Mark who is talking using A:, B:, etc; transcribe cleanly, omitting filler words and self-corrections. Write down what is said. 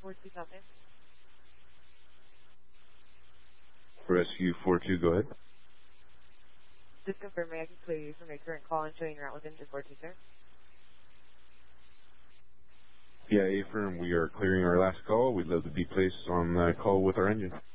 A: Rescue 42, something.
B: Rescue 42, go ahead.
A: Just confirming I can clear you from your current call and showing route within 242, sir.
B: Yeah, A-firm, we are clearing our last call. We'd love to be placed on call with our engine.